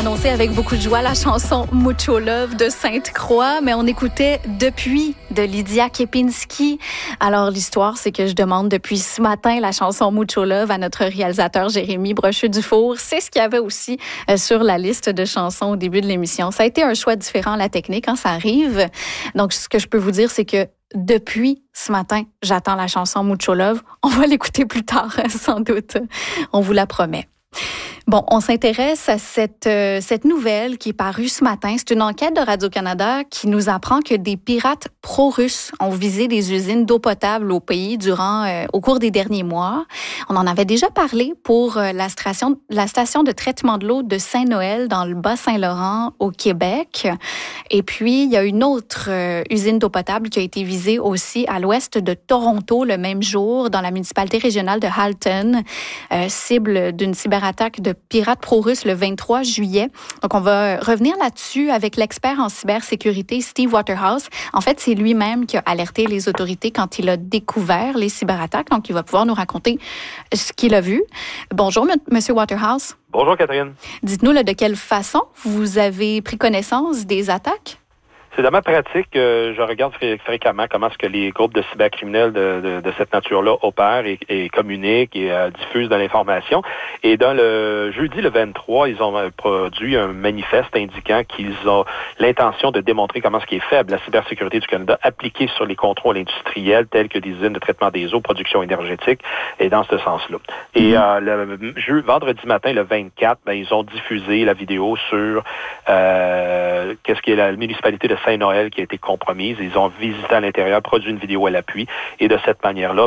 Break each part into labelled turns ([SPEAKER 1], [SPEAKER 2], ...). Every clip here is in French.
[SPEAKER 1] annoncé avec beaucoup de joie la chanson Mucho Love de Sainte-Croix, mais on écoutait Depuis de Lydia Kepinski. Alors, l'histoire, c'est que je demande depuis ce matin la chanson Mucho Love à notre réalisateur Jérémy Brochu-Dufour. C'est ce qu'il y avait aussi sur la liste de chansons au début de l'émission. Ça a été un choix différent, la technique, ça arrive. Donc, ce que je peux vous dire, c'est que depuis ce matin, j'attends la chanson Mucho Love. On va l'écouter plus tard, sans doute. On vous la promet. Bon, on s'intéresse à cette nouvelle qui est parue ce matin. C'est une enquête de Radio-Canada qui nous apprend que des pirates pro-russes ont visé des usines d'eau potable au pays au cours des derniers mois. On en avait déjà parlé pour la station de traitement de l'eau de Saint-Noël dans le Bas-Saint-Laurent au Québec. Et puis, il y a une autre usine d'eau potable qui a été visée aussi à l'ouest de Toronto le même jour dans la municipalité régionale de Halton, cible d'une cyberattaque de pirates pro-russes le 23 juillet. Donc, on va revenir là-dessus avec l'expert en cybersécurité, Steve Waterhouse. En fait, c'est lui-même qui a alerté les autorités quand il a découvert les cyberattaques. Donc, il va pouvoir nous raconter ce qu'il a vu. Bonjour, Monsieur Waterhouse.
[SPEAKER 2] Bonjour, Catherine.
[SPEAKER 1] Dites-nous de quelle façon vous avez pris connaissance des attaques?
[SPEAKER 2] C'est dans ma pratique, je regarde fréquemment comment est-ce que les groupes de cybercriminels de cette nature-là opèrent et communiquent et diffusent de l'information. Et dans le jeudi le 23, ils ont produit un manifeste indiquant qu'ils ont l'intention de démontrer comment ce qui est faible la cybersécurité du Canada appliquée sur les contrôles industriels tels que des usines de traitement des eaux, production énergétique et dans ce sens-là. Et vendredi matin, le 24, ils ont diffusé la vidéo sur qu'est-ce qui est la municipalité de Saint-Noël qui a été compromise. Ils ont visité à l'intérieur, produit une vidéo à l'appui et de cette manière-là,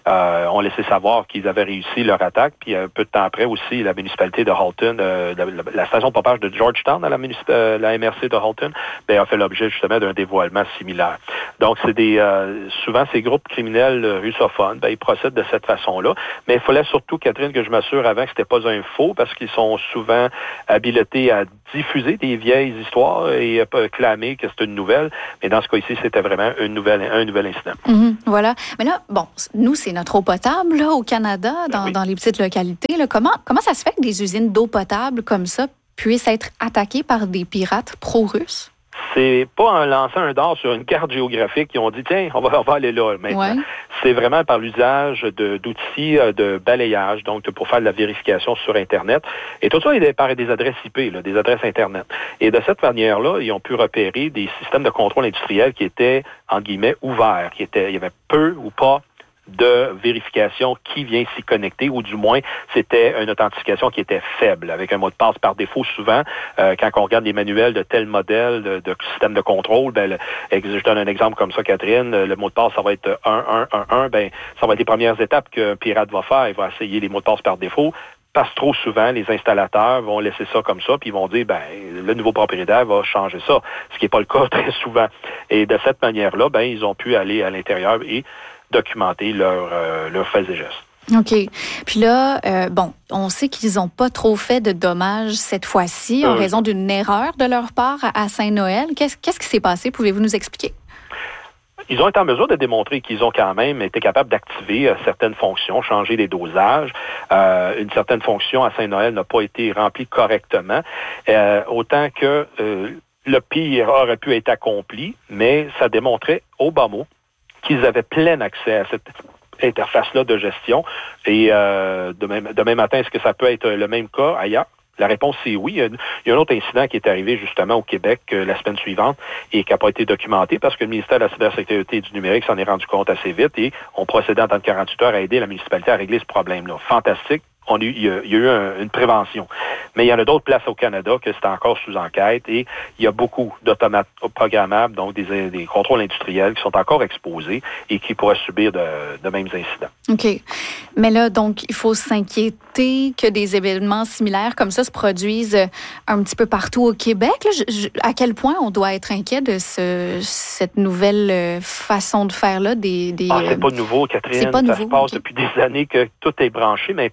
[SPEAKER 2] ont laissé savoir qu'ils avaient réussi leur attaque. Puis un peu de temps après aussi, la municipalité de Halton, la station de pompage de Georgetown à la MRC de Halton, a fait l'objet justement d'un dévoilement similaire. Donc, c'est souvent ces groupes criminels russophones, ils procèdent de cette façon-là. Mais il fallait surtout, Catherine, que je m'assure avant que c'était pas un faux parce qu'ils sont souvent habilités à diffuser des vieilles histoires et clamer que c'est une nouvelle. Mais dans ce cas ici, c'était vraiment un nouvel incident.
[SPEAKER 1] Voilà. Mais là, nous, c'est notre eau potable là, au Canada, dans les petites localités. Là. Comment ça se fait que des usines d'eau potable comme ça puissent être attaquées par des pirates pro-russes?
[SPEAKER 2] C'est pas en lançant un dard sur une carte géographique qui ont dit, tiens, on va aller là maintenant. Ouais. C'est vraiment par l'usage d'outils de balayage, donc pour faire de la vérification sur Internet. Et tout ça est par des adresses IP, des adresses Internet. Et de cette manière-là, ils ont pu repérer des systèmes de contrôle industriel qui étaient, entre guillemets, ouverts. Il y avait peu ou pas de vérification qui vient s'y connecter, ou du moins, c'était une authentification qui était faible, avec un mot de passe par défaut. Souvent, quand on regarde les manuels de tel modèle de système de contrôle, je donne un exemple comme ça, Catherine, le mot de passe, ça va être 1111, ça va être les premières étapes qu'un pirate va faire. Il va essayer les mots de passe par défaut. Parce que trop souvent, les installateurs vont laisser ça comme ça, puis ils vont dire, le nouveau propriétaire va changer ça, ce qui n'est pas le cas très souvent. Et de cette manière-là, ils ont pu aller à l'intérieur et documenter leurs faits et gestes.
[SPEAKER 1] OK. Puis là, on sait qu'ils n'ont pas trop fait de dommages cette fois-ci en raison d'une erreur de leur part à Saint-Noël. Qu'est-ce qui s'est passé? Pouvez-vous nous expliquer?
[SPEAKER 2] Ils ont été en mesure de démontrer qu'ils ont quand même été capables d'activer certaines fonctions, changer les dosages. Une certaine fonction à Saint-Noël n'a pas été remplie correctement. Autant que le pire aurait pu être accompli, mais ça démontrait au bas mot qu'ils avaient plein accès à cette interface-là de gestion. Et demain matin, est-ce que ça peut être le même cas ailleurs? La réponse, c'est oui. Il y a un autre incident qui est arrivé justement au Québec la semaine suivante et qui n'a pas été documenté parce que le ministère de la Cybersécurité et du Numérique s'en est rendu compte assez vite et on procédait en temps de 48 heures à aider la municipalité à régler ce problème-là. Fantastique. Il y a eu une prévention. Mais il y en a d'autres places au Canada que c'est encore sous enquête et il y a beaucoup d'automates programmables, donc des contrôles industriels qui sont encore exposés et qui pourraient subir de mêmes incidents.
[SPEAKER 1] OK. Mais là, donc, il faut s'inquiéter que des événements similaires comme ça se produisent un petit peu partout au Québec. Là, à quel point on doit être inquiet de cette nouvelle façon de faire là?
[SPEAKER 2] C'est pas nouveau, Catherine.
[SPEAKER 1] C'est pas nouveau,
[SPEAKER 2] ça se passe depuis des années que tout est branché maintenant.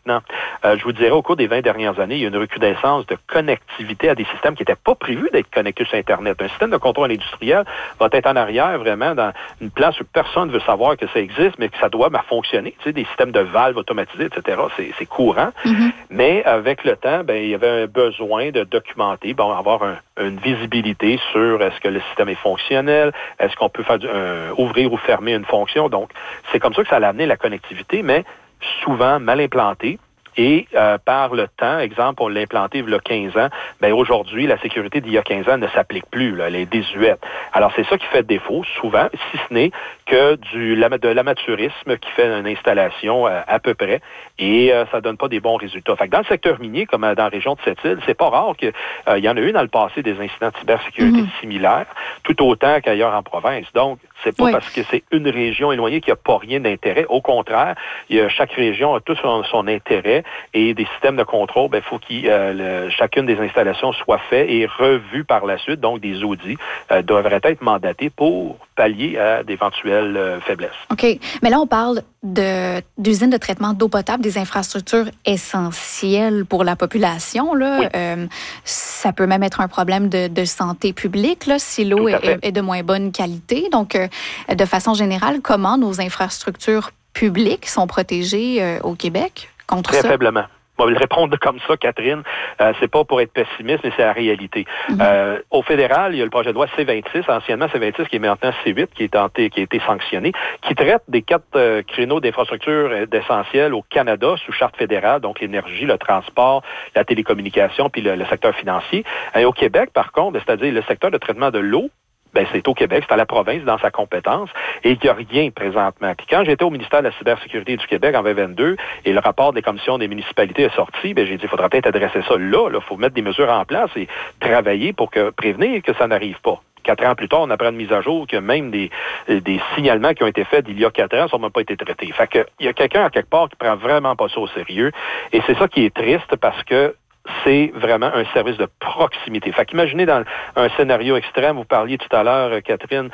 [SPEAKER 2] je vous dirais, au cours des 20 dernières années, il y a une recrudescence de connectivité à des systèmes qui n'étaient pas prévus d'être connectés sur Internet. Un système de contrôle industriel va être en arrière, vraiment, dans une place où personne ne veut savoir que ça existe, mais que ça doit fonctionner. Tu sais, des systèmes de valves automatisés, etc., c'est courant. Mm-hmm. Mais avec le temps, il y avait un besoin de documenter, avoir une visibilité sur est-ce que le système est fonctionnel, est-ce qu'on peut faire ouvrir ou fermer une fonction. Donc, c'est comme ça que ça a amené la connectivité, mais souvent mal implantée. Et par le temps, exemple, on l'a implanté il y a 15 ans, aujourd'hui, la sécurité d'il y a 15 ans ne s'applique plus, là, elle est désuète. Alors, c'est ça qui fait défaut, souvent, si ce n'est que de l'amateurisme qui fait une installation à peu près, et ça donne pas des bons résultats. Fait que dans le secteur minier, comme dans la région de Sept-Îles, c'est pas rare qu'il y en a eu dans le passé des incidents de cybersécurité similaires, tout autant qu'ailleurs en province. Donc, c'est pas parce que c'est une région éloignée qu'il n'y a pas rien d'intérêt. Au contraire, chaque région a tout son intérêt et des systèmes de contrôle, il faut que chacune des installations soit faite et revue par la suite. Donc, des audits devraient être mandatés pour pallier à d'éventuelles faiblesses.
[SPEAKER 1] OK. Mais là, on parle d'usines de traitement d'eau potable, des infrastructures essentielles pour la population. Là. Oui. Ça peut même être un problème de santé publique là, si l'eau est de moins bonne qualité. Donc, de façon générale, comment nos infrastructures publiques sont protégées au Québec contre ça?
[SPEAKER 2] Très faiblement. On va le répondre comme ça, Catherine. C'est pas pour être pessimiste, mais c'est la réalité. Au fédéral, il y a le projet de loi C-26, anciennement C-26, qui est maintenant C-8, qui a été sanctionné, qui traite des 4 créneaux d'infrastructures essentielles au Canada sous charte fédérale, donc l'énergie, le transport, la télécommunication, puis le secteur financier. Et au Québec, par contre, c'est-à-dire le secteur de traitement de l'eau, c'est au Québec, c'est à la province dans sa compétence, et il n'y a rien présentement. Puis quand j'étais au ministère de la Cybersécurité du Québec en 2022, et le rapport des commissions des municipalités est sorti, j'ai dit, il faudra peut-être adresser ça là, il faut mettre des mesures en place et travailler pour prévenir que ça n'arrive pas. 4 ans plus tard, on apprend une mise à jour que même des signalements qui ont été faits d'il y a 4 ans n'ont même pas été traités. Fait que il y a quelqu'un à quelque part qui prend vraiment pas ça au sérieux, et c'est ça qui est triste parce que c'est vraiment un service de proximité. Fait qu'imaginez dans un scénario extrême, vous parliez tout à l'heure, Catherine,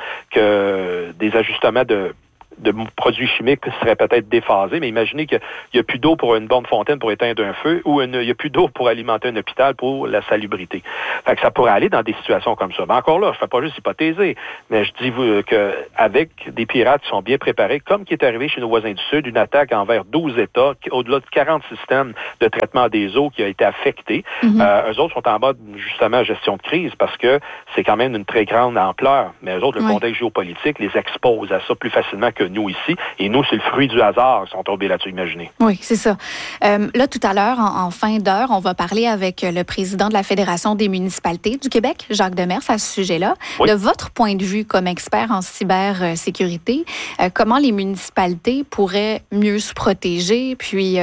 [SPEAKER 2] que des ajustements de produits chimiques seraient peut-être déphasés, mais imaginez qu'il n'y a plus d'eau pour une borne fontaine pour éteindre un feu ou il n'y a plus d'eau pour alimenter un hôpital pour la salubrité. Fait que ça pourrait aller dans des situations comme ça. Mais encore là, je ne fais pas juste hypothéser, mais je dis qu'avec des pirates qui sont bien préparés, comme qui est arrivé chez nos voisins du Sud, une attaque envers 12 États, au-delà de 40 systèmes de traitement des eaux qui a été affectés, eux autres sont en mode, justement, gestion de crise parce que c'est quand même une très grande ampleur. Mais eux autres, le contexte géopolitique les expose à ça plus facilement que nous ici. Et nous, c'est le fruit du hasard qui sont tombés là-dessus, imaginez.
[SPEAKER 1] Oui, c'est ça. Là, tout à l'heure, en fin d'heure, on va parler avec le président de la Fédération des municipalités du Québec, Jacques Demers, à ce sujet-là. Oui. De votre point de vue comme expert en cybersécurité, comment les municipalités pourraient mieux se protéger, puis,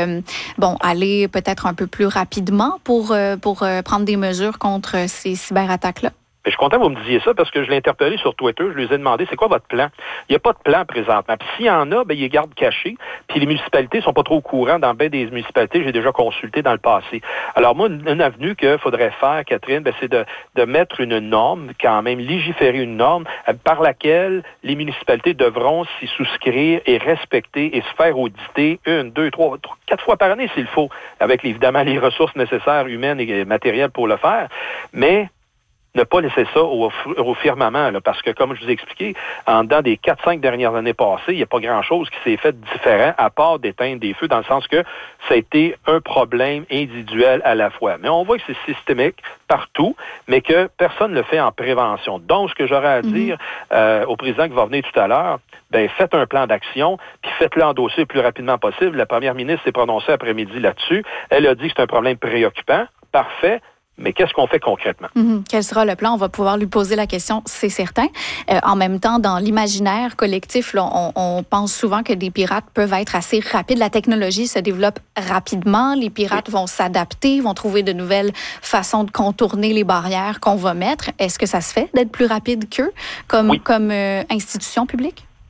[SPEAKER 1] aller peut-être un peu plus rapidement pour prendre des mesures contre ces cyberattaques-là?
[SPEAKER 2] Je suis content que vous me disiez ça parce que je l'ai interpellé sur Twitter. Je lui ai demandé, c'est quoi votre plan? Il n'y a pas de plan présentement. Puis s'il y en a, il est garde caché. Puis les municipalités sont pas trop au courant. Dans bien des municipalités, j'ai déjà consulté dans le passé. Alors moi, une avenue qu'il faudrait faire, Catherine, c'est de mettre une norme, quand même légiférer une norme par laquelle les municipalités devront s'y souscrire et respecter et se faire auditer 1, 2, 3, 4 fois par année s'il faut, avec évidemment les ressources nécessaires humaines et matérielles pour le faire. Mais ne pas laisser ça au firmament, là, parce que, comme je vous ai expliqué, en dedans des 4-5 dernières années passées, il n'y a pas grand-chose qui s'est fait différent, à part d'éteindre des feux, dans le sens que ça a été un problème individuel à la fois. Mais on voit que c'est systémique partout, mais que personne ne le fait en prévention. Donc, ce que j'aurais à dire au président qui va venir tout à l'heure, faites un plan d'action, puis faites-le endosser le plus rapidement possible. La première ministre s'est prononcée après-midi là-dessus. Elle a dit que c'est un problème préoccupant. Parfait. Mais qu'est-ce qu'on fait concrètement?
[SPEAKER 1] Quel sera le plan? On va pouvoir lui poser la question, c'est certain. En même temps, dans l'imaginaire collectif, là, on pense souvent que des pirates peuvent être assez rapides. La technologie se développe rapidement. Les pirates vont s'adapter, vont trouver de nouvelles façons de contourner les barrières qu'on va mettre. Est-ce que ça se fait d'être plus rapide qu'eux comme institution publique?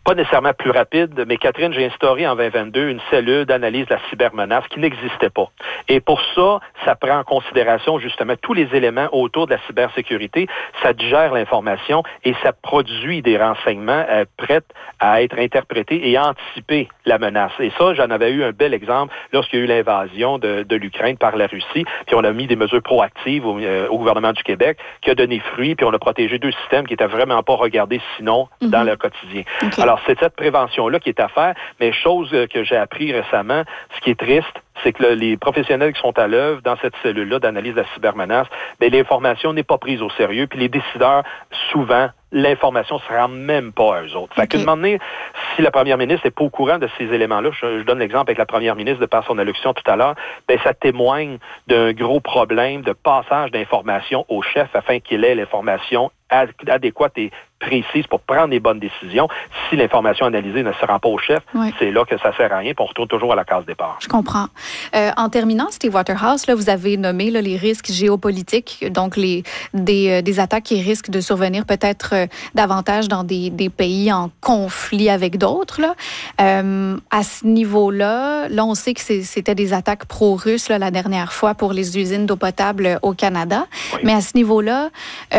[SPEAKER 2] pas nécessairement plus rapide, mais Catherine, j'ai instauré en 2022 une cellule d'analyse de la cybermenace qui n'existait pas. Et pour ça, ça prend en considération justement tous les éléments autour de la cybersécurité. Ça digère l'information et ça produit des renseignements prêts à être interprétés et anticiper la menace. Et ça, j'en avais eu un bel exemple lorsqu'il y a eu l'invasion de l'Ukraine par la Russie. Puis on a mis des mesures proactives au gouvernement du Québec qui a donné fruit, puis on a protégé 2 systèmes qui n'étaient vraiment pas regardés sinon dans le quotidien. Okay. Alors, c'est cette prévention-là qui est à faire, mais chose que j'ai appris récemment, ce qui est triste, c'est que les professionnels qui sont à l'œuvre dans cette cellule-là d'analyse de la cybermenace, bien, l'information n'est pas prise au sérieux, puis les décideurs, souvent, l'information ne se rend même pas à eux autres. Fait qu'à un moment donné, si la première ministre n'est pas au courant de ces éléments-là, je donne l'exemple avec la première ministre de par son allocution tout à l'heure, bien, ça témoigne d'un gros problème de passage d'informations au chef afin qu'il ait l'information adéquate et précise pour prendre les bonnes décisions. Si l'information analysée ne se rend pas au chef, c'est là que ça sert à rien, puis on retourne toujours à la case départ.
[SPEAKER 1] Je comprends. En terminant, Steve Waterhouse, là, vous avez nommé les risques géopolitiques, donc des attaques qui risquent de survenir peut-être davantage dans des pays en conflit avec d'autres. Là. À ce niveau-là, on sait que c'était des attaques pro-russes la dernière fois pour les usines d'eau potable au Canada. Oui. Mais à ce niveau-là,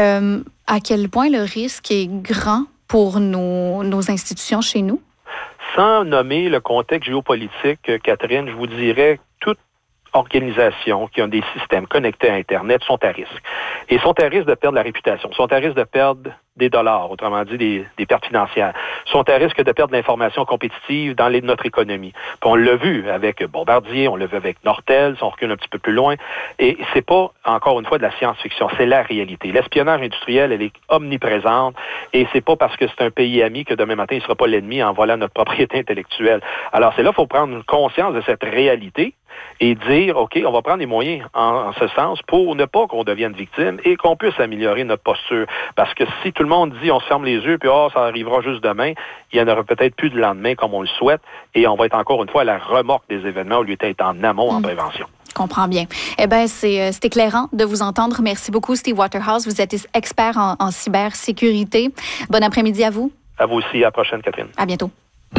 [SPEAKER 1] à quel point le risque est grand pour nos institutions chez nous?
[SPEAKER 2] Sans nommer le contexte géopolitique, Catherine, je vous dirais toute organisation qui ont des systèmes connectés à Internet sont à risque. Et sont à risque de perdre la réputation, sont à risque de perdre des dollars, autrement dit des pertes financières, sont à risque de perdre l'information compétitive dans notre économie. Puis on l'a vu avec Bombardier, on l'a vu avec Nortel, si on recule un petit peu plus loin, et c'est pas, encore une fois, de la science-fiction, c'est la réalité. L'espionnage industriel, elle est omniprésente, et c'est pas parce que c'est un pays ami que demain matin, il sera pas l'ennemi en volant notre propriété intellectuelle. Alors c'est là qu'il faut prendre conscience de cette réalité, et dire, OK, on va prendre les moyens en ce sens pour ne pas qu'on devienne victime et qu'on puisse améliorer notre posture. Parce que si tout le monde dit, on se ferme les yeux, puis ça arrivera juste demain, il y en aura peut-être plus de lendemain comme on le souhaite, et on va être encore une fois à la remorque des événements au lieu d'être en amont, en prévention.
[SPEAKER 1] Je comprends bien. Eh bien, c'est éclairant de vous entendre. Merci beaucoup, Steve Waterhouse. Vous êtes expert en cybersécurité. Bon après-midi à vous.
[SPEAKER 2] À vous aussi. À la prochaine, Catherine.
[SPEAKER 1] À bientôt.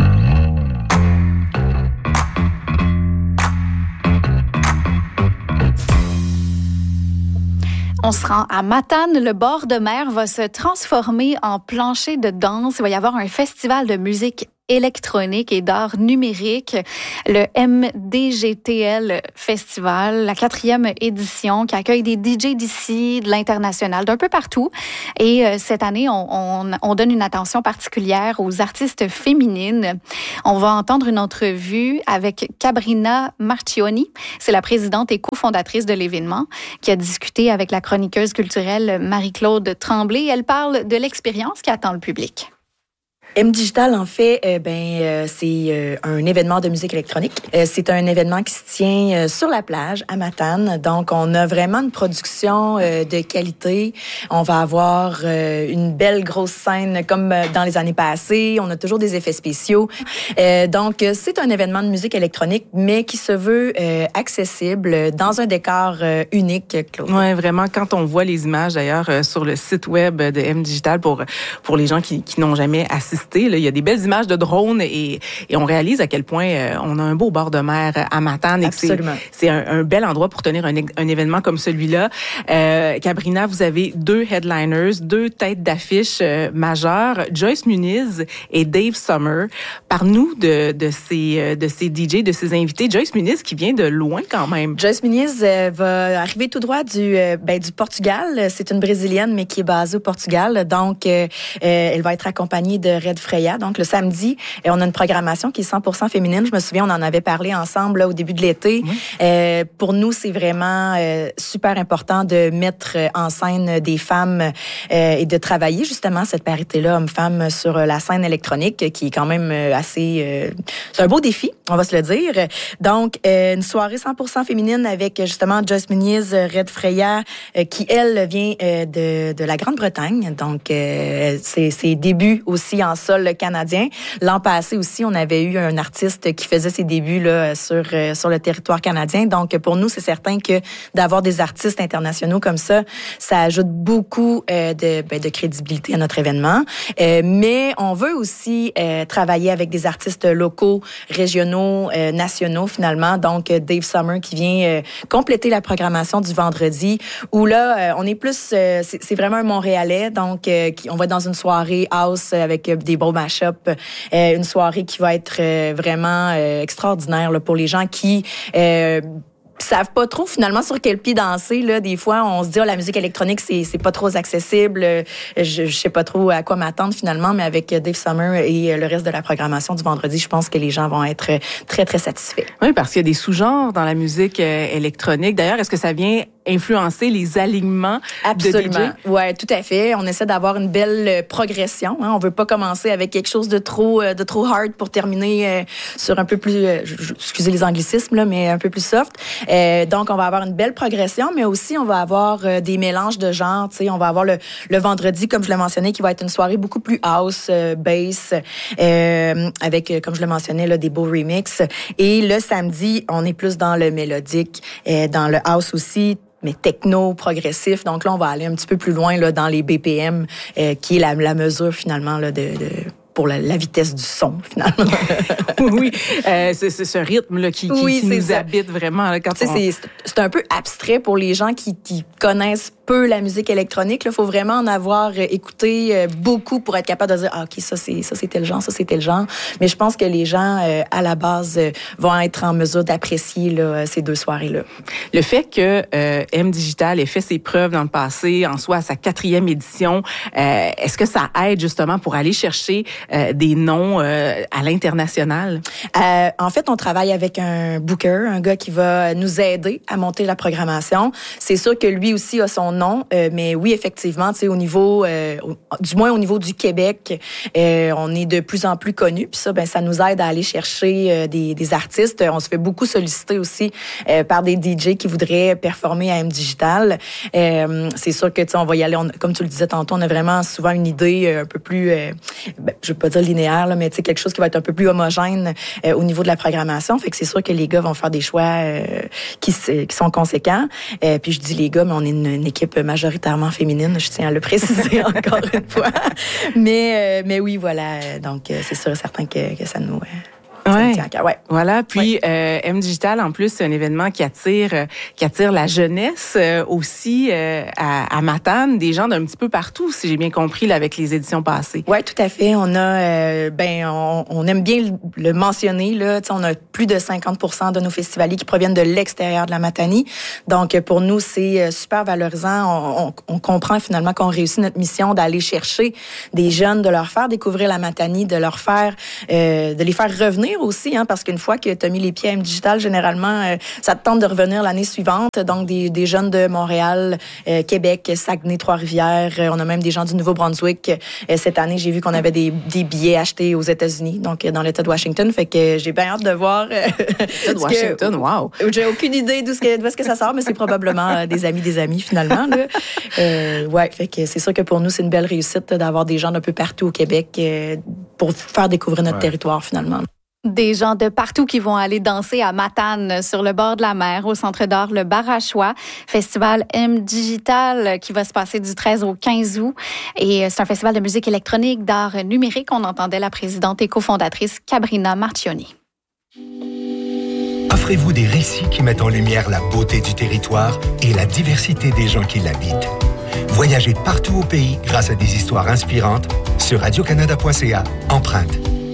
[SPEAKER 1] On se rend à Matane. Le bord de mer va se transformer en plancher de danse. Il va y avoir un festival de musique électronique et d'art numérique, le MDGTL Festival, la 4e édition qui accueille des DJ d'ici, de l'international, d'un peu partout. Et cette année, on donne une attention particulière aux artistes féminines. On va entendre une entrevue avec Cabrina Marchioni. C'est la présidente et cofondatrice de l'événement qui a discuté avec la chroniqueuse culturelle Marie-Claude Tremblay. Elle parle de l'expérience qui attend le public.
[SPEAKER 3] MDigital, en fait, c'est un événement de musique électronique. C'est un événement qui se tient sur la plage à Matane. Donc, on a vraiment une production de qualité. On va avoir une belle grosse scène comme dans les années passées. On a toujours des effets spéciaux. Donc, c'est un événement de musique électronique, mais qui se veut accessible dans un décor unique, Claude.
[SPEAKER 4] Oui, vraiment. Quand on voit les images, d'ailleurs, sur le site web de MDigital, pour les gens qui n'ont jamais assisté, là, il y a des belles images de drones et on réalise à quel point on a un beau bord de mer à Matane.
[SPEAKER 3] Absolument.
[SPEAKER 4] C'est un bel endroit pour tenir un événement comme celui-là. Cabrina, vous avez 2 headliners, 2 têtes d'affiche majeures, Joyce Muniz et Dave Summer. Parle-nous de ces DJ, de ces invités. Joyce Muniz qui vient de loin quand même.
[SPEAKER 3] Joyce Muniz va arriver tout droit du Portugal. C'est une Brésilienne, mais qui est basée au Portugal. Donc, elle va être accompagnée de Red Freya. Donc, le samedi, on a une programmation qui est 100% féminine. Je me souviens, on en avait parlé ensemble là, au début de l'été. Oui. Pour nous, c'est vraiment super important de mettre en scène des femmes et de travailler justement cette parité-là, hommes-femmes, sur la scène électronique, qui est quand même assez... c'est un beau défi, on va se le dire. Donc, une soirée 100% féminine avec justement Joyce Muniz, Red Freya, qui, elle, vient de la Grande-Bretagne. Donc, c'est ses débuts aussi en sol canadien. L'an passé aussi, on avait eu un artiste qui faisait ses débuts là, sur le territoire canadien. Donc, pour nous, c'est certain que d'avoir des artistes internationaux comme ça ajoute beaucoup de crédibilité à notre événement. Mais on veut aussi travailler avec des artistes locaux, régionaux, nationaux finalement. Donc, Dave Summer qui vient compléter la programmation du vendredi où là, on est plus... c'est vraiment un Montréalais. Donc, on va être dans une soirée house avec des beaux mashups. Une soirée qui va être vraiment extraordinaire là, pour les gens qui... savent pas trop finalement sur quel pied danser là. Des fois, on se dit la musique électronique c'est pas trop accessible. Je sais pas trop à quoi m'attendre finalement, mais avec Dave Summer et le reste de la programmation du vendredi, je pense que les gens vont être très très satisfaits.
[SPEAKER 4] Oui, parce qu'il y a des sous-genres dans la musique électronique. D'ailleurs, est-ce que ça vient influencer les alignements
[SPEAKER 3] Absolument.
[SPEAKER 4] de DJ?
[SPEAKER 3] Ouais, tout à fait. On essaie d'avoir une belle progression. Hein. On veut pas commencer avec quelque chose de trop hard pour terminer sur un peu plus, excusez les anglicismes là, mais un peu plus soft. Donc, on va avoir une belle progression, mais aussi on va avoir des mélanges de genres. Tu sais, on va avoir le vendredi, comme je l'ai mentionné, qui va être une soirée beaucoup plus house, bass, avec, comme je le mentionnais, là, des beaux remixes. Et le samedi, on est plus dans le mélodique, dans le house aussi, mais techno, progressif. Donc là, on va aller un petit peu plus loin là, dans les BPM, qui est la mesure finalement là, pour la vitesse du son, finalement.
[SPEAKER 4] Oui, c'est ce rythme-là qui nous habite vraiment. Là, quand
[SPEAKER 3] c'est un peu abstrait pour les gens qui connaissent peu la musique électronique. Il faut vraiment en avoir écouté beaucoup pour être capable de dire « OK, ça c'est tel genre, ça c'est tel genre ». Mais je pense que les gens, à la base, vont être en mesure d'apprécier là, ces deux soirées-là.
[SPEAKER 4] Le fait que M Digital ait fait ses preuves dans le passé, en soit à sa 4e édition, est-ce que ça aide justement pour aller chercher des noms à l'international?
[SPEAKER 3] En fait, on travaille avec un booker, un gars qui va nous aider à monter la programmation. C'est sûr que lui aussi a son nom, mais oui, effectivement, tu sais, au niveau, du moins au niveau du Québec, on est de plus en plus connus. Puis ça, ben, ça nous aide à aller chercher des artistes. On se fait beaucoup solliciter aussi par des DJ qui voudraient performer à M Digital. C'est sûr que, tu sais, on va y aller. Comme tu le disais tantôt, on a vraiment souvent une idée un peu plus, je veux pas dire linéaire, là, mais tu sais, quelque chose qui va être un peu plus homogène au niveau de la programmation. Fait que c'est sûr que les gars vont faire des choix qui sont conséquents. Puis je dis les gars, mais on est une équipe majoritairement féminine, je tiens à le préciser encore une fois. Mais oui, voilà. Donc, c'est sûr et certain que ça nous...
[SPEAKER 4] Ouais.
[SPEAKER 3] Ouais.
[SPEAKER 4] Voilà. Puis M Digital, en plus, c'est un événement qui attire la jeunesse aussi à Matane, des gens d'un petit peu partout, si j'ai bien compris, là, avec les éditions passées.
[SPEAKER 3] Ouais, tout à fait. On a, on aime bien le mentionner là. On a plus de 50% de nos festivaliers qui proviennent de l'extérieur de la Matanie. Donc pour nous, c'est super valorisant. On comprend finalement qu'on réussit notre mission d'aller chercher des jeunes, de leur faire découvrir la Matanie, de leur faire, de les faire revenir aussi, hein, parce qu'une fois que tu as mis les pieds à M Digital, généralement, ça te tente de revenir l'année suivante. Donc, des jeunes de Montréal, Québec, Saguenay, Trois-Rivières. On a même des gens du Nouveau-Brunswick. Cette année, j'ai vu qu'on avait des billets achetés aux États-Unis, donc dans l'État de Washington. Fait que j'ai bien hâte de voir.
[SPEAKER 4] L'État de Washington, wow!
[SPEAKER 3] J'ai aucune idée d'où est-ce que ça sort, mais c'est probablement des amis, finalement. Là. Ouais, fait que c'est sûr que pour nous, c'est une belle réussite d'avoir des gens d'un peu partout au Québec pour faire découvrir notre territoire, finalement.
[SPEAKER 1] Des gens de partout qui vont aller danser à Matane, sur le bord de la mer, au Centre d'art Le Barachois. Festival M Digital qui va se passer du 13 au 15 août. Et c'est un festival de musique électronique, d'art numérique. On entendait la présidente et cofondatrice Cabrina Marchioni.
[SPEAKER 5] Offrez-vous des récits qui mettent en lumière la beauté du territoire et la diversité des gens qui l'habitent. Voyagez partout au pays grâce à des histoires inspirantes sur radiocanada.ca. Empreinte.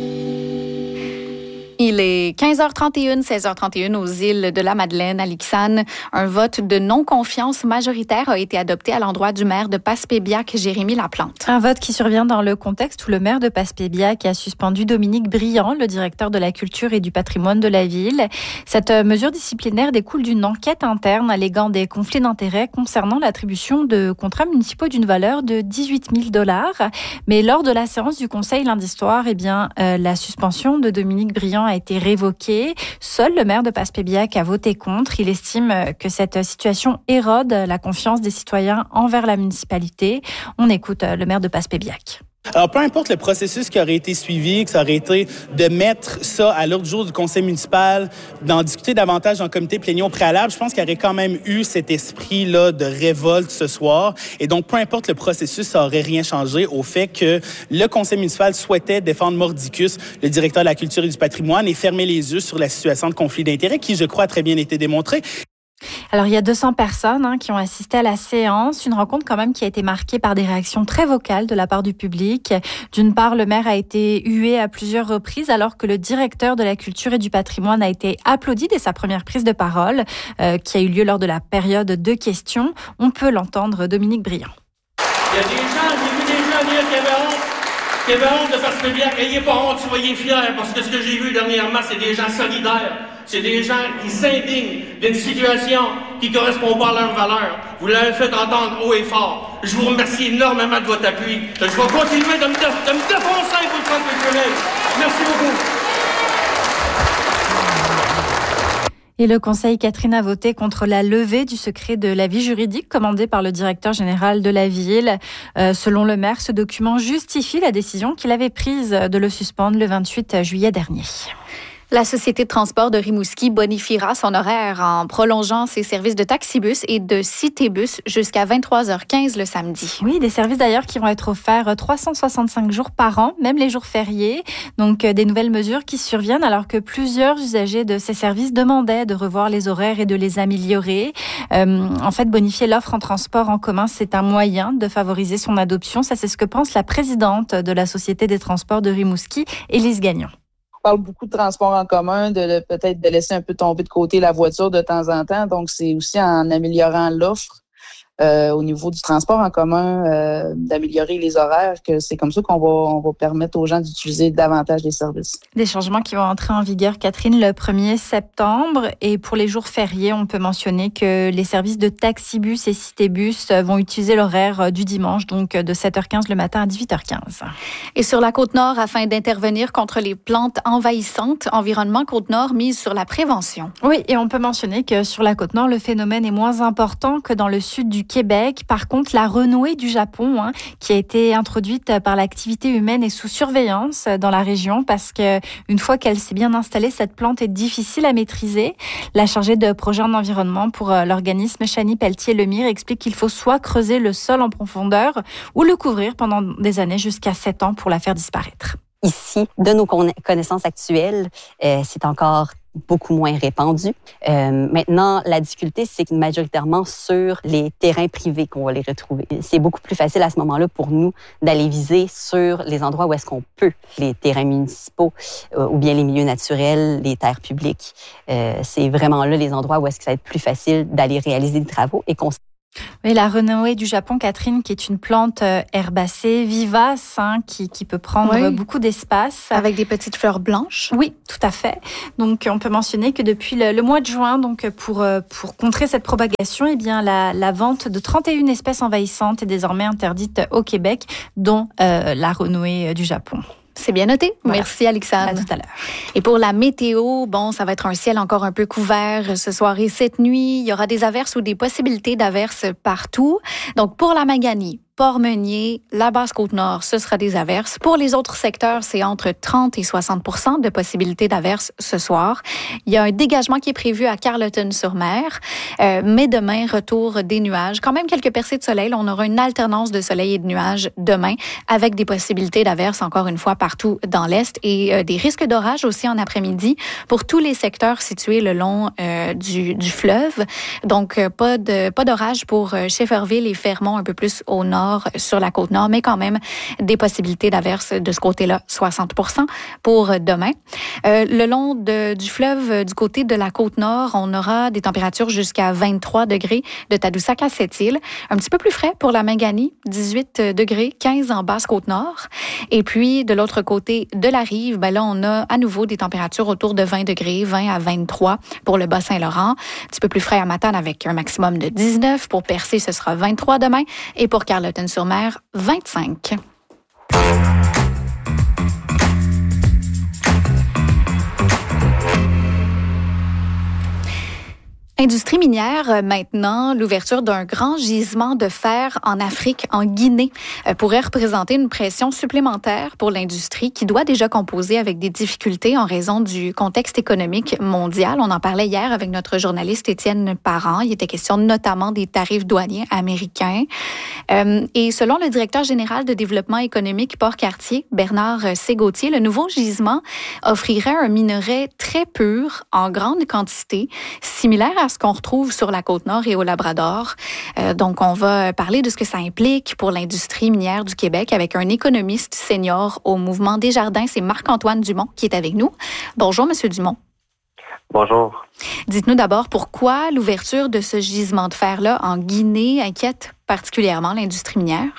[SPEAKER 1] Il est 15h31, 16h31 aux îles de la Madeleine, à Lixane. Un vote de non-confiance majoritaire a été adopté à l'endroit du maire de Passepébiac, Jérémy Laplante.
[SPEAKER 6] Un vote qui survient dans le contexte où le maire de Passepébiac a suspendu Dominique Briand, le directeur de la culture et du patrimoine de la ville. Cette mesure disciplinaire découle d'une enquête interne alléguant des conflits d'intérêts concernant l'attribution de contrats municipaux d'une valeur de 18 000 $. Mais lors de la séance du conseil lundi soir, la suspension de Dominique Briand a été révoqué. Seul le maire de Passepébiac a voté contre. Il estime que cette situation érode la confiance des citoyens envers la municipalité. On écoute le maire de Passepébiac.
[SPEAKER 7] Alors, peu importe le processus qui aurait été suivi, que ça aurait été de mettre ça à l'ordre du jour du conseil municipal, d'en discuter davantage en comité plénier au préalable, je pense qu'il y aurait quand même eu cet esprit-là de révolte ce soir. Et donc, peu importe le processus, ça aurait rien changé au fait que le conseil municipal souhaitait défendre mordicus, le directeur de la culture et du patrimoine, et fermer les yeux sur la situation de conflit d'intérêts qui, je crois, a très bien été démontrée.
[SPEAKER 6] Alors, il y a 200 personnes qui ont assisté à la séance. Une rencontre quand même qui a été marquée par des réactions très vocales de la part du public. D'une part, le maire a été hué à plusieurs reprises alors que le directeur de la culture et du patrimoine a été applaudi dès sa première prise de parole qui a eu lieu lors de la période de questions. On peut l'entendre, Dominique Briand.
[SPEAKER 8] Il y a des gens, j'ai vu des gens dire qu'il y avait honte de Passe Pébiac. Ayez pas honte, soyez fiers, parce que ce que j'ai vu dernièrement, c'est des gens solidaires. C'est des gens qui s'indignent d'une situation qui ne correspond pas à leurs valeurs. Vous l'avez fait entendre haut et fort. Je vous remercie énormément de votre appui. Je vais continuer de me défoncer pour le centre culturel. Merci beaucoup.
[SPEAKER 6] Et le Conseil Catherine a voté contre la levée du secret de l'avis juridique commandé par le directeur général de la ville. Selon le maire, ce document justifie la décision qu'il avait prise de le suspendre le 28 juillet dernier.
[SPEAKER 1] La Société de transport de Rimouski bonifiera son horaire en prolongeant ses services de taxibus et de citébus jusqu'à 23h15 le samedi.
[SPEAKER 6] Oui, des services d'ailleurs qui vont être offerts 365 jours par an, même les jours fériés. Donc, des nouvelles mesures qui surviennent alors que plusieurs usagers de ces services demandaient de revoir les horaires et de les améliorer. En fait, bonifier l'offre en transport en commun, c'est un moyen de favoriser son adoption. Ça, c'est ce que pense la présidente de la Société des transports de Rimouski, Élise Gagnon.
[SPEAKER 9] On parle beaucoup de transport en commun, peut-être de laisser un peu tomber de côté la voiture de temps en temps. Donc, c'est aussi en améliorant l'offre au niveau du transport en commun, d'améliorer les horaires, que c'est comme ça qu'on va permettre aux gens d'utiliser davantage les services.
[SPEAKER 6] Des changements qui vont entrer en vigueur, Catherine, le 1er septembre. Et pour les jours fériés, on peut mentionner que les services de taxibus et citébus vont utiliser l'horaire du dimanche, donc de 7h15 le matin à 18h15.
[SPEAKER 1] Et sur la Côte-Nord, afin d'intervenir contre les plantes envahissantes, Environnement Côte-Nord mise sur la prévention.
[SPEAKER 6] Oui, et on peut mentionner que sur la Côte-Nord, le phénomène est moins important que dans le sud du Québec. Par contre, la renouée du Japon, qui a été introduite par l'activité humaine, est sous surveillance dans la région parce que une fois qu'elle s'est bien installée, cette plante est difficile à maîtriser. La chargée de projet en environnement pour l'organisme, Chani Pelletier-Lemire, explique qu'il faut soit creuser le sol en profondeur ou le couvrir pendant des années jusqu'à 7 ans pour la faire disparaître.
[SPEAKER 10] Ici, de nos connaissances actuelles, c'est encore beaucoup moins répandu. Maintenant, la difficulté, c'est que majoritairement sur les terrains privés qu'on va les retrouver. C'est beaucoup plus facile à ce moment-là pour nous d'aller viser sur les endroits où est-ce qu'on peut, les terrains municipaux ou bien les milieux naturels, les terres publiques. C'est vraiment là les endroits où est-ce que ça va être plus facile d'aller réaliser des travaux et qu'on...
[SPEAKER 6] Oui, la renouée du Japon, Catherine, qui est une plante herbacée vivace, qui peut prendre beaucoup d'espace.
[SPEAKER 1] Avec des petites fleurs blanches.
[SPEAKER 6] Oui, tout à fait. Donc, on peut mentionner que depuis le mois de juin, donc pour contrer cette propagation, eh bien, la vente de 31 espèces envahissantes est désormais interdite au Québec, dont la renouée du Japon.
[SPEAKER 1] C'est bien noté.
[SPEAKER 6] Voilà.
[SPEAKER 1] Merci, Alexandre.
[SPEAKER 6] À tout à l'heure.
[SPEAKER 1] Et pour la météo, ça va être un ciel encore un peu couvert ce soir et cette nuit. Il y aura des averses ou des possibilités d'averses partout. Donc, pour la Maganie, Port-Meunier, la Basse-Côte-Nord, ce sera des averses. Pour les autres secteurs, c'est entre 30 et 60% de possibilités d'averses ce soir. Il y a un dégagement qui est prévu à Carleton-sur-Mer, mais demain, retour des nuages. Quand même quelques percées de soleil. Là, on aura une alternance de soleil et de nuages demain, avec des possibilités d'averses, encore une fois, partout dans l'Est et des risques d'orage aussi en après-midi pour tous les secteurs situés le long du fleuve. Donc, pas d'orage pour Schefferville et Fermont, un peu plus au nord, sur la Côte-Nord, mais quand même des possibilités d'averses de ce côté-là, 60% pour demain. Le long du fleuve, du côté de la Côte-Nord, on aura des températures jusqu'à 23 degrés de Tadoussac à Sept-Îles. Un petit peu plus frais pour la Mangani, 18 degrés, 15 en Basse-Côte-Nord. Et puis, de l'autre côté de la rive, là, on a à nouveau des températures autour de 20 degrés, 20 à 23 pour le Bas-Saint-Laurent. Un petit peu plus frais à Matane avec un maximum de 19. Pour Percé, ce sera 23 demain. Et pour Carleton-sur-Mer, 25. Industrie minière, maintenant, l'ouverture d'un grand gisement de fer en Afrique, en Guinée, pourrait représenter une pression supplémentaire pour l'industrie qui doit déjà composer avec des difficultés en raison du contexte économique mondial. On en parlait hier avec notre journaliste Étienne Parent. Il était question notamment des tarifs douaniers américains. Et selon le directeur général de développement économique Port-Cartier, Bernard Ségaudier, le nouveau gisement offrirait un minerai très pur, en grande quantité, similaire à ce qu'on retrouve sur la Côte-Nord et au Labrador. Donc, on va parler de ce que ça implique pour l'industrie minière du Québec avec un économiste senior au Mouvement Desjardins. C'est Marc-Antoine Dumont qui est avec nous. Bonjour, Monsieur Dumont.
[SPEAKER 11] Bonjour.
[SPEAKER 1] Dites-nous d'abord pourquoi l'ouverture de ce gisement de fer-là en Guinée inquiète particulièrement l'industrie minière?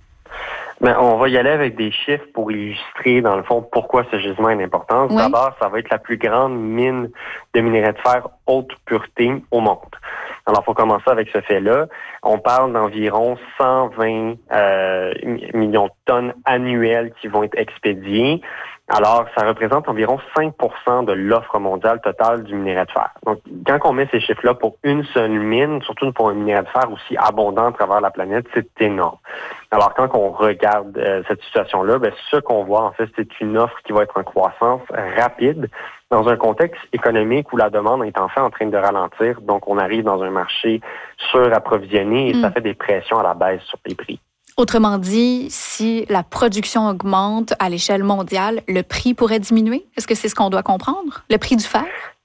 [SPEAKER 11] Ben, on va y aller avec des chiffres pour illustrer, dans le fond, pourquoi ce gisement est important.
[SPEAKER 1] Oui.
[SPEAKER 11] D'abord, ça va être la plus grande mine de minerai de fer haute pureté au monde. Alors, il faut commencer avec ce fait-là. On parle d'environ 120 millions de tonnes annuelles qui vont être expédiées. Alors, ça représente environ 5% de l'offre mondiale totale du minerai de fer. Donc, quand on met ces chiffres-là pour une seule mine, surtout pour un minerai de fer aussi abondant à travers la planète, c'est énorme. Alors, quand on regarde cette situation-là, ben, ce qu'on voit, en fait, c'est une offre qui va être en croissance rapide dans un contexte économique où la demande est en fait en train de ralentir. Donc, on arrive dans un marché surapprovisionné et ça fait des pressions à la baisse sur les prix.
[SPEAKER 1] Autrement dit, si la production augmente à l'échelle mondiale, le prix pourrait diminuer? Est-ce que c'est ce qu'on doit comprendre? Le prix du fer?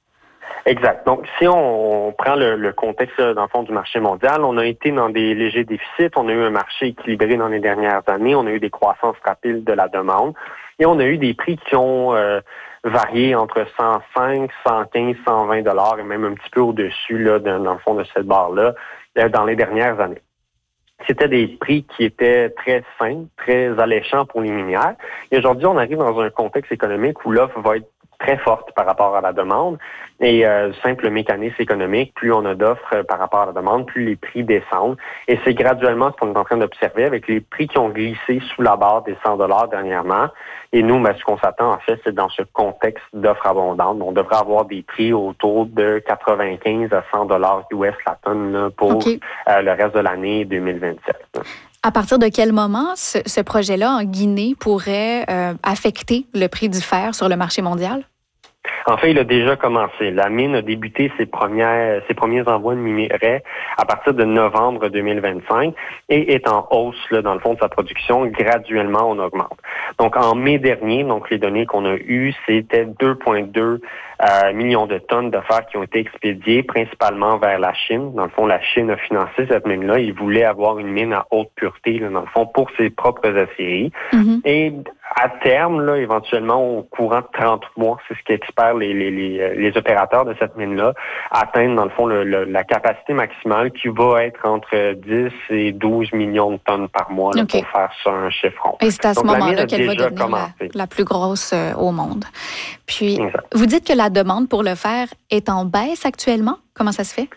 [SPEAKER 11] Exact. Donc, si on prend le contexte, dans le fond, du marché mondial, on a été dans des légers déficits. On a eu un marché équilibré dans les dernières années. On a eu des croissances rapides de la demande. Et on a eu des prix qui ont varié entre 105, 115, 120 $ et même un petit peu au-dessus, là, dans le fond de cette barre-là, dans les dernières années. C'était des prix qui étaient très sains, très alléchants pour les minières. Et aujourd'hui, on arrive dans un contexte économique où l'offre va être très forte par rapport à la demande. Et simple mécanisme économique, plus on a d'offres par rapport à la demande, plus les prix descendent. Et c'est graduellement ce qu'on est en train d'observer avec les prix qui ont glissé sous la barre des 100 $ dernièrement. Et nous, ce qu'on s'attend, en fait, c'est dans ce contexte d'offres abondantes. On devrait avoir des prix autour de 95 à 100 $ US la tonne là, pour le reste de l'année 2027.
[SPEAKER 1] À partir de quel moment ce projet-là en Guinée pourrait affecter le prix du fer sur le marché mondial?
[SPEAKER 11] En fait, il a déjà commencé. La mine a débuté ses premiers envois de minerais à partir de novembre 2025 et est en hausse là, dans le fond de sa production. Graduellement, on augmente. Donc, en mai dernier, donc les données qu'on a eues, c'était 2,2 millions de tonnes de fer qui ont été expédiées principalement vers la Chine. Dans le fond, la Chine a financé cette mine-là. Ils voulaient avoir une mine à haute pureté, là, dans le fond, pour ses propres aciéries. Mm-hmm. Et à terme, là, éventuellement, au courant de 30 mois, c'est ce qu'espèrent les opérateurs de cette mine-là, atteindre, dans le fond, la capacité maximale qui va être entre 10 et 12 millions de tonnes par mois là, pour faire ça un chiffron.
[SPEAKER 1] Et c'est à ce moment-là qu'elle va devenir la plus grosse au monde. Puis, vous dites que la demande pour le fer est en baisse actuellement? Comment ça se fait?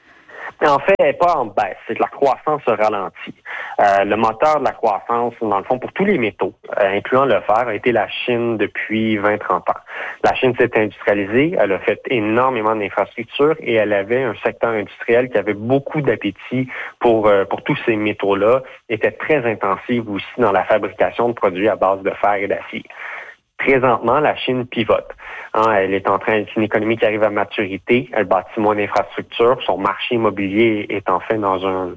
[SPEAKER 11] En fait, elle n'est pas en baisse, c'est que la croissance se ralentit. Le moteur de la croissance, dans le fond, pour tous les métaux, incluant le fer, a été la Chine depuis 20-30 ans. La Chine s'est industrialisée, elle a fait énormément d'infrastructures et elle avait un secteur industriel qui avait beaucoup d'appétit pour tous ces métaux-là, était très intensive aussi dans la fabrication de produits à base de fer et d'acier. Présentement, la Chine pivote. Elle est en train, c'est une économie qui arrive à maturité. Elle bâtit moins d'infrastructures. Son marché immobilier est en fait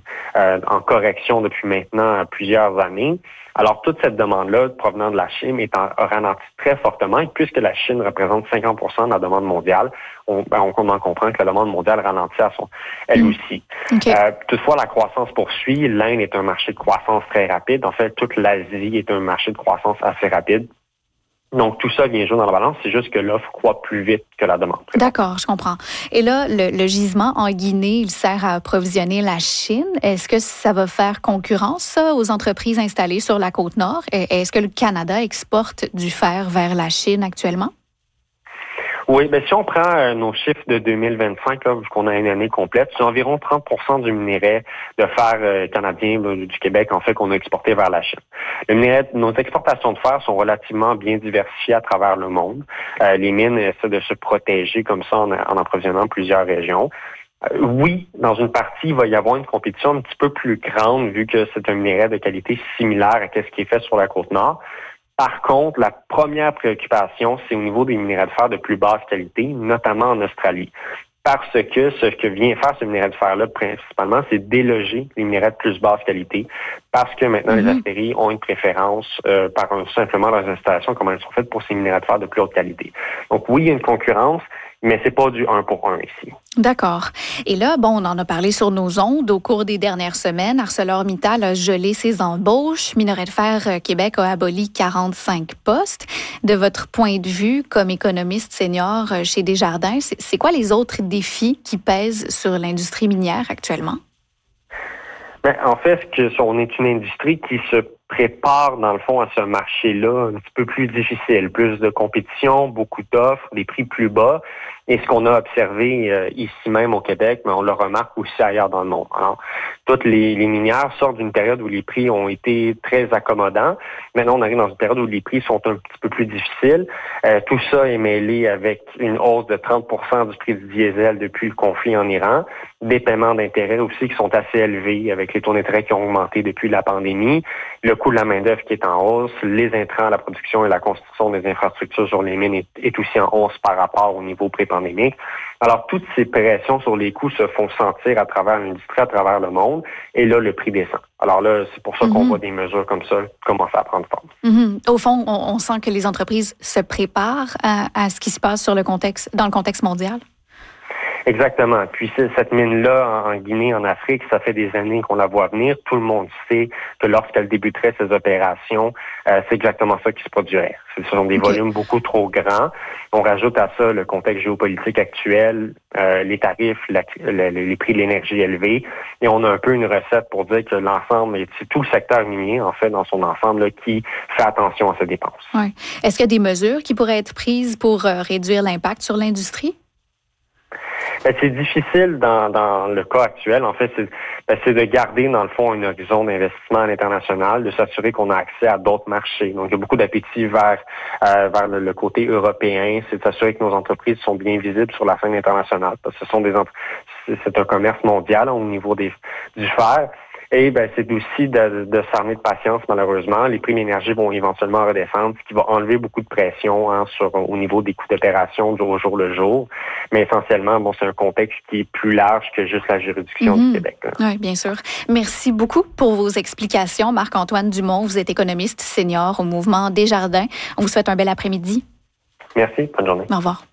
[SPEAKER 11] en correction depuis maintenant plusieurs années. Alors, toute cette demande-là provenant de la Chine est ralenti très fortement. Et puisque la Chine représente 50% de la demande mondiale, on en comprend que la demande mondiale ralentit elle aussi. Okay. Toutefois, la croissance poursuit. L'Inde est un marché de croissance très rapide. En fait, toute l'Asie est un marché de croissance assez rapide. Donc, tout ça vient jouer dans la balance. C'est juste que l'offre croît plus vite que la demande.
[SPEAKER 1] D'accord, je comprends. Et là, le gisement en Guinée, il sert à approvisionner la Chine. Est-ce que ça va faire concurrence, ça, aux entreprises installées sur la Côte-Nord? Est-ce que le Canada exporte du fer vers la Chine actuellement?
[SPEAKER 11] Oui, si on prend nos chiffres de 2025, là, vu qu'on a une année complète, c'est environ 30% du minerai de fer canadien du Québec, en fait, qu'on a exporté vers la Chine. Nos exportations de fer sont relativement bien diversifiées à travers le monde. Les mines essaient de se protéger comme ça en approvisionnant plusieurs régions. Oui, dans une partie, il va y avoir une compétition un petit peu plus grande vu que c'est un minerai de qualité similaire à ce qui est fait sur la Côte-Nord. Par contre, la première préoccupation, c'est au niveau des minerais de fer de plus basse qualité, notamment en Australie. Parce que ce que vient faire ce minerai de fer-là, principalement, c'est déloger les minerais de plus basse qualité, parce que maintenant, les aspéries ont une préférence simplement leurs installations, comme elles sont faites pour ces minerais de fer de plus haute qualité. Donc oui, il y a une concurrence, mais c'est pas du 1 pour 1 ici.
[SPEAKER 1] D'accord. Et là, on en a parlé sur nos ondes. Au cours des dernières semaines, ArcelorMittal a gelé ses embauches. Minerai de fer Québec a aboli 45 postes. De votre point de vue, comme économiste senior chez Desjardins, c'est quoi les autres défis qui pèsent sur l'industrie minière actuellement?
[SPEAKER 11] En fait, on est une industrie qui se prépare, dans le fond, à ce marché-là un petit peu plus difficile. Plus de compétition, beaucoup d'offres, des prix plus bas. Et ce qu'on a observé ici même au Québec, mais on le remarque aussi ailleurs dans le monde. Alors, toutes les minières sortent d'une période où les prix ont été très accommodants. Maintenant, on arrive dans une période où les prix sont un petit peu plus difficiles. Tout ça est mêlé avec une hausse de 30% du prix du diesel depuis le conflit en Iran. Des paiements d'intérêt aussi qui sont assez élevés avec les taux d'intérêt qui ont augmenté depuis la pandémie. Le coût de la main-d'œuvre qui est en hausse. Les intrants à la production et la construction des infrastructures sur les mines est aussi en hausse par rapport au niveau pré-pandémique. Alors, toutes ces pressions sur les coûts se font sentir à travers l'industrie, à travers le monde. Et là, le prix descend. Alors là, c'est pour ça qu'on voit des mesures comme ça commencer à prendre forme.
[SPEAKER 1] Au fond, on sent que les entreprises se préparent à ce qui se passe dans le contexte mondial.
[SPEAKER 11] Exactement. Puis cette mine-là en Guinée, en Afrique, ça fait des années qu'on la voit venir. Tout le monde sait que lorsqu'elle débuterait ses opérations, c'est exactement ça qui se produirait. Ce sont des volumes beaucoup trop grands. On rajoute à ça le contexte géopolitique actuel, les tarifs, les prix de l'énergie élevés, et on a un peu une recette pour dire que l'ensemble, c'est tout le secteur minier, en fait, dans son ensemble, là, qui fait attention à ses dépenses.
[SPEAKER 1] Ouais. Est-ce qu'il y a des mesures qui pourraient être prises pour réduire l'impact sur l'industrie?
[SPEAKER 11] C'est difficile dans le cas actuel. En fait, c'est de garder, dans le fond, un horizon d'investissement à l'international, de s'assurer qu'on a accès à d'autres marchés. Donc, il y a beaucoup d'appétit vers le côté européen. C'est de s'assurer que nos entreprises sont bien visibles sur la scène internationale. Parce que c'est un commerce mondial au niveau du fer. Et c'est aussi de s'armer de patience, malheureusement. Les prix de l'énergie vont éventuellement redescendre, ce qui va enlever beaucoup de pression au niveau des coûts d'opération au jour le jour. Mais essentiellement, c'est un contexte qui est plus large que juste la juridiction du Québec.
[SPEAKER 1] Oui, bien sûr. Merci beaucoup pour vos explications. Marc-Antoine Dumont, vous êtes économiste senior au mouvement Desjardins. On vous souhaite un bel après-midi.
[SPEAKER 11] Merci. Bonne journée.
[SPEAKER 1] Au revoir.